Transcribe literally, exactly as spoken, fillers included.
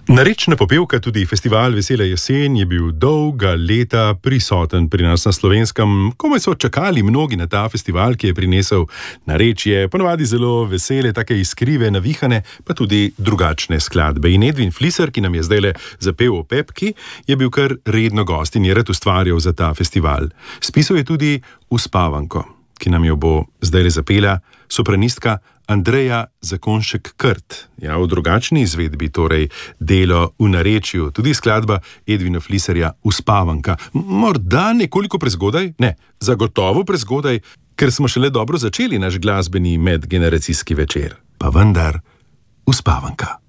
Narečna popevka, tudi festival Vesela jesen, je bil dolga leta prisoten pri nas na Slovenskem. Komaj so čakali mnogi na ta festival, ki je prinesel narečje, ponovadi zelo vesele, take iskrive, navihane, pa tudi drugačne skladbe. In Edvin Fliser, ki nam je zdajle zapel o Pepki, je bil kar redno gost in je rad ustvarjal za ta festival. Spisal je tudi Uspavanko, ki nam jo bo zdajle zapela sopranistka Andreja Zakonšek-Krt. Ja, v drugačni izvedbi, torej delo v narečju, tudi skladba Edvina Fliserja Uspavanka. Morda nekoliko prezgodaj? Ne, zagotovo prezgodaj, ker smo šele dobro začeli naš glasbeni medgeneracijski večer. Pa vendar, Uspavanka.